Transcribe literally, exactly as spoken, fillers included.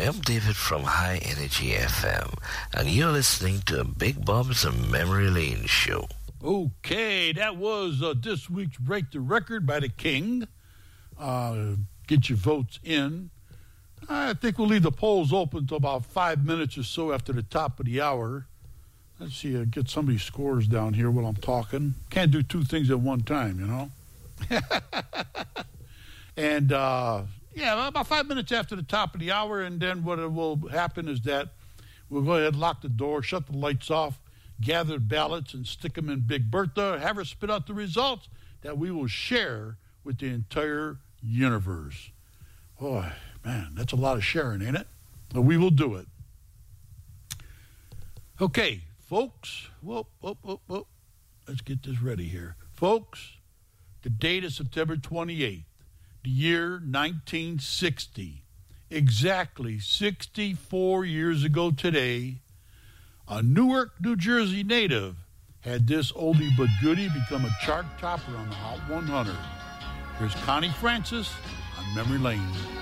am David from High Energy F M, and you're listening to Big Bob's Memory Lane Show. Okay, that was uh, this week's Break the Record by the King. Uh, get your votes in. I think we'll leave the polls open until about five minutes or so after the top of the hour. Let's see, uh, get somebody's scores down here while I'm talking. Can't do two things at one time, you know. And, uh, yeah, about five minutes after the top of the hour, and then what will happen is that we'll go ahead, lock the door, shut the lights off, gather ballots, and stick them in Big Bertha, have her spit out the results that we will share with the entire universe. Boy, man, that's a lot of sharing, ain't it? But we will do it. Okay, folks. Whoop, whoop, whoop, whoop. Let's get this ready here. Folks, the date is September twenty-eighth, the year nineteen sixty. Exactly sixty-four years ago today, a Newark, New Jersey native had this oldie but goodie become a chart topper on the Hot one hundred. Here's Connie Francis on Memory Lane.